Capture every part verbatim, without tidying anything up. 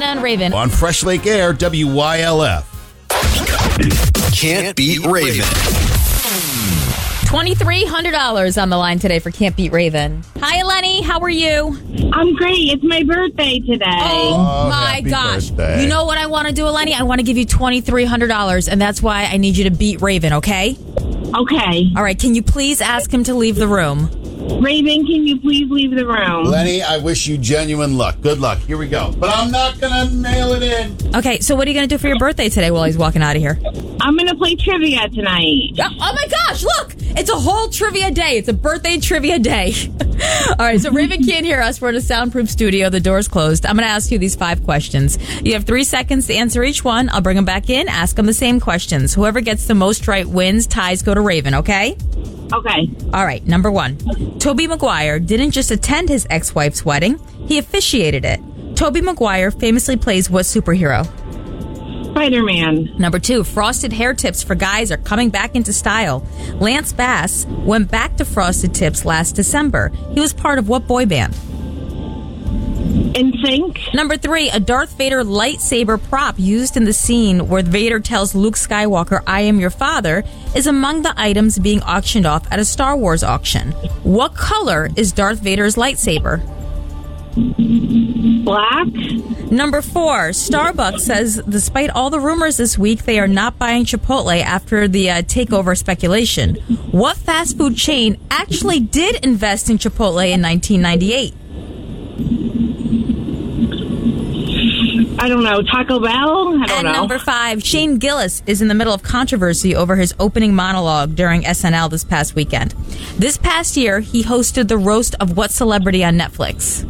Anna and Raven. On Fresh Lake Air, W Y L F. Can't Beat Raven. twenty-three hundred dollars on the line today for Can't Beat Raven. Hi, Lenny. How are you? I'm great. It's my birthday today. Oh, Oh, my happy gosh. birthday. You know what I want to do, Lenny? I want to give you twenty-three hundred dollars, and that's why I need you to beat Raven, okay? Okay. All right. Can you please ask him to leave the room? Raven, can you please leave the room? Lenny, I wish you genuine luck. Good luck. Here we go. But I'm not going to nail it in. Okay. So what are you going to do for your birthday today while he's walking out of here? I'm going to play trivia tonight. Oh, oh my gosh, look! It's a whole trivia day. It's a birthday trivia day. All right, so Raven can't hear us. We're in a soundproof studio. The door's closed. I'm going to ask you these five questions. You have three seconds to answer each one. I'll bring them back in, ask them the same questions. Whoever gets the most right wins. Ties go to Raven, okay? Okay. All right, number one. Tobey Maguire didn't just attend his ex-wife's wedding. He officiated it. Tobey Maguire famously plays what superhero? Spider-Man. Number two, frosted hair tips for guys are coming back into style. Lance Bass went back to frosted tips last December. He was part of what boy band? In sync. Number three, a Darth Vader lightsaber prop used in the scene where Vader tells Luke Skywalker, "I am your father," is among the items being auctioned off at a Star Wars auction. What color is Darth Vader's lightsaber? Black. Number four, Starbucks says despite all the rumors this week, they are not buying Chipotle after the uh, takeover speculation. What fast food chain actually did invest in Chipotle in nineteen ninety-eight? I don't know. Taco Bell? I don't And know. number five, Shane Gillis is in the middle of controversy over his opening monologue during S N L this past weekend. This past year, he hosted the roast of what celebrity on Netflix?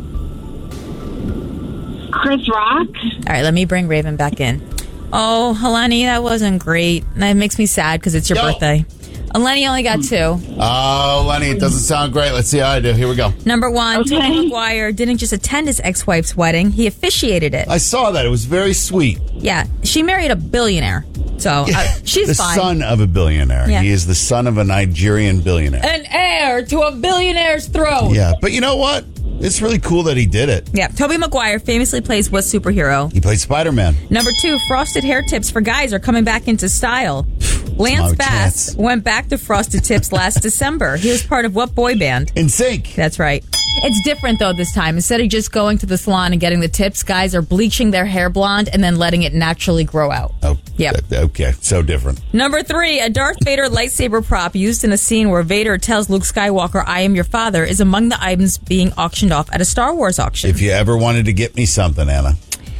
Chris Rock. All right, let me bring Raven back in. Oh, Helene, that wasn't great. That makes me sad because it's your Yo. birthday. Lenny only got two. Oh, Lenny, it doesn't sound great. Let's see how I do. Here we go. Number one, Okay. Tobey Maguire didn't just attend his ex-wife's wedding. He officiated it. I saw that. It was very sweet. Yeah, she married a billionaire. So uh, she's the fine. son of a billionaire. Yeah. He is the son of a Nigerian billionaire. An heir to a billionaire's throne. Yeah, but you know what? It's really cool that he did it. Yeah, Tobey Maguire famously plays what superhero? He played Spider-Man. Number two, frosted hair tips for guys are coming back into style. Lance no Bass chance. went back to frosted tips last December. He was part of what boy band? In sync. That's right. It's different, though, this time. Instead of just going to the salon and getting the tips, guys are bleaching their hair blonde and then letting it naturally grow out. Oh, Yep. th- okay. So different. Number three, a Darth Vader lightsaber prop used in a scene where Vader tells Luke Skywalker, "I am your father," is among the items being auctioned off at a Star Wars auction. If you ever wanted to get me something, Anna,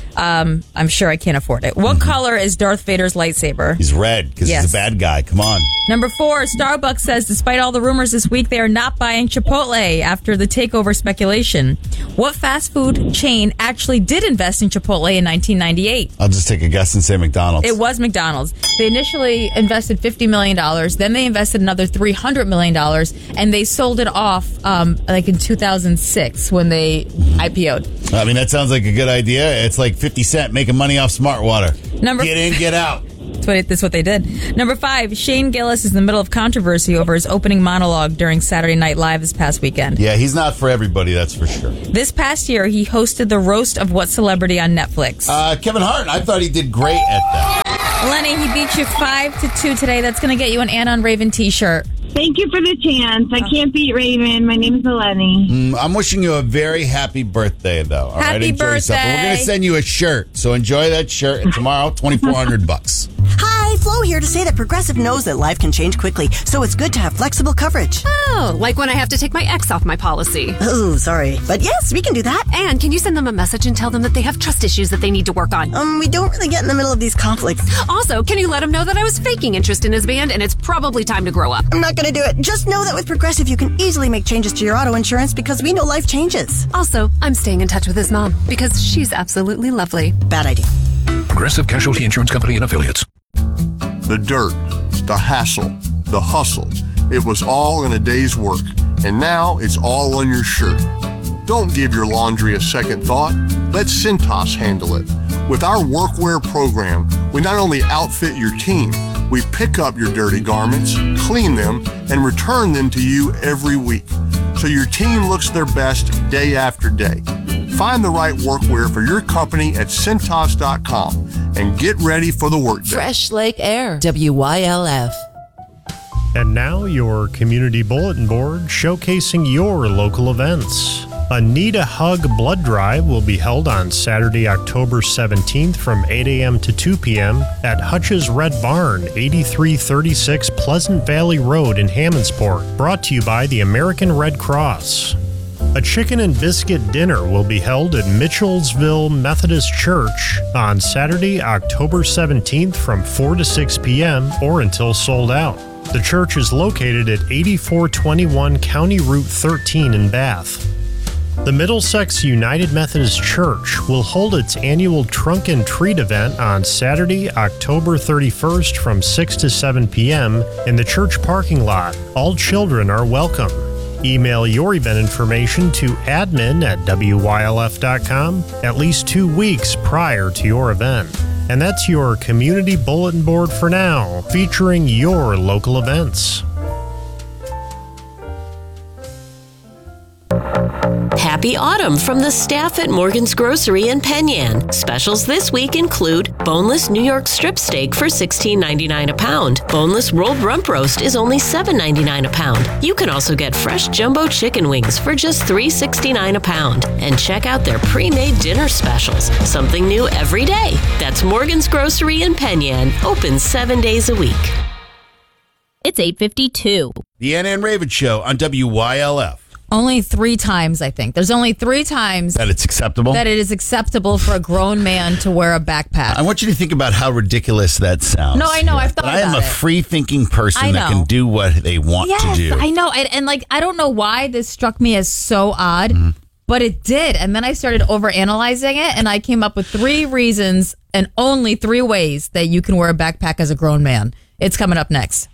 Um, I'm sure I can't afford it. What color is Darth Vader's lightsaber? he's red because Yes. he's a bad guy. Come on. Number four, Starbucks says despite all the rumors this week, they are not buying Chipotle after the takeover speculation. What fast food chain actually did invest in Chipotle in nineteen ninety-eight? I'll just take a guess and say McDonald's. It was McDonald's. They initially invested fifty million dollars. Then they invested another three hundred million dollars, and they sold it off um, like in two thousand six when they I P O'd. I mean, that sounds like a good idea. It's like fifty cent making money off smart water. Number- Get in, get out. That's what, that's what they did. Number five, Shane Gillis is in the middle of controversy over his opening monologue during Saturday Night Live this past weekend. Yeah, he's not for everybody, that's for sure. This past year, he hosted the roast of what celebrity on Netflix? Uh, Kevin Hart, I thought he did great at that. Lenny, he beat you five to two today. That's going to get you an Anna and Raven t-shirt. Thank you for the chance. I can't beat Raven. My name's Eleni. Mm, I'm wishing you a very happy birthday, though. All Happy right, enjoy yourself. And we're birthday. going to send you a shirt, so enjoy that shirt. And tomorrow, twenty-four hundred bucks. Hi, Flo here to say that Progressive knows that life can change quickly, so it's good to have flexible coverage. Oh, like when I have to take my ex off my policy. Oh, sorry. But yes, we can do that. And can you send them a message and tell them that they have trust issues that they need to work on? Um, we don't really get in the middle of these conflicts. Also, can you let them know that I was faking interest in his band and it's probably time to grow up? I'm not going to do it. Just know that with Progressive, you can easily make changes to your auto insurance because we know life changes. Also, I'm staying in touch with his mom because she's absolutely lovely. Bad idea. Progressive Casualty Insurance Company and Affiliates. The dirt, the hassle, the hustle. It was all in a day's work, and now it's all on your shirt. Don't give your laundry a second thought. Let Cintas handle it. With our workwear program, we not only outfit your team, we pick up your dirty garments, clean them, and return them to you every week, so your team looks their best day after day. Find the right workwear for your company at Cintas dot com and get ready for the workday. Fresh Lake Air, W Y L F. And now your community bulletin board showcasing your local events. A Need a Hug blood drive will be held on Saturday, October seventeenth from eight a.m. to two p.m. at Hutch's Red Barn, eighty-three thirty-six Pleasant Valley Road in Hammondsport. Brought to you by the American Red Cross. A chicken and biscuit dinner will be held at Mitchellsville Methodist Church on Saturday, October seventeenth from four to six p.m. or until sold out. The church is located at eighty-four twenty-one County Route thirteen in Bath. The Middlesex United Methodist Church will hold its annual Trunk and Treat event on Saturday, October thirty-first from six to seven p.m. in the church parking lot. All children are welcome. Email your event information to admin at W Y L F dot com at least two weeks prior to your event. And that's your community bulletin board for now, featuring your local events. Happy autumn from the staff at Morgan's Grocery in Penyan. Specials this week include boneless New York strip steak for sixteen ninety-nine a pound. Boneless rolled rump roast is only seven ninety-nine a pound. You can also get fresh jumbo chicken wings for just three sixty-nine a pound. And check out their pre-made dinner specials. Something new every day. That's Morgan's Grocery in Penyan. Open seven days a week. It's eight fifty-two. The Ann Ann Raven Show on W Y L F. Only three times, I think. There's only three times That it's acceptable? that it is acceptable for a grown man to wear a backpack. I want you to think about how ridiculous that sounds. No, I know. I've thought But I am about a it. free-thinking person I that know. can do what they want yes, to do. I know. And, and like, I don't know why this struck me as so odd, Mm-hmm. but it did. And then I started overanalyzing it, and I came up with three reasons and only three ways that you can wear a backpack as a grown man. It's coming up next.